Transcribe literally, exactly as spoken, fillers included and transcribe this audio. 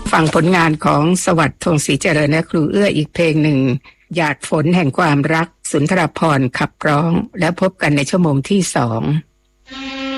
ฟังผลงานของสวัสดิ์ธงศรีเจริญและครูเอื้ออีกเพลงหนึ่งหยาดฝนแห่งความรักสุนทรภรณ์ขับร้องแล้วพบกันในชั่วโมงที่สอง